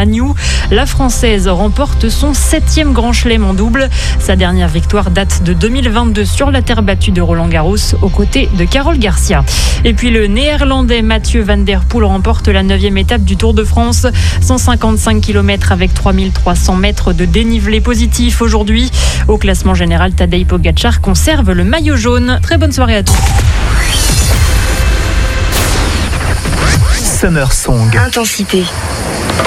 Agnew. La Française remporte son 7e Grand Chelem en double. Sa dernière victoire date de 2022 sur la terre battue de Roland-Garros aux côtés de Carole Garcia. Et puis le Néerlandais Mathieu van der Poel remporte la 9e étape du Tour de France. 155 km avec 3300 mètres de dénivelé positif aujourd'hui. Au classement général, Tadej Pogačar conserve le maillot jaune. Très bonne soirée à tous. Summer Song. Intensité.